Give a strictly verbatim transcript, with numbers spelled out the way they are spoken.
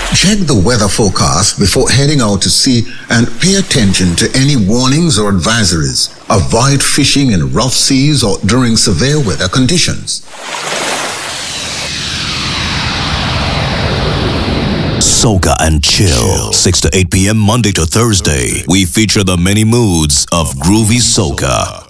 Check the weather forecast before heading out to sea and pay attention to any warnings or advisories. Avoid fishing in rough seas or during severe weather conditions. Soca and Chill, six to eight p.m. Monday to Thursday. We feature the many moods of groovy soca.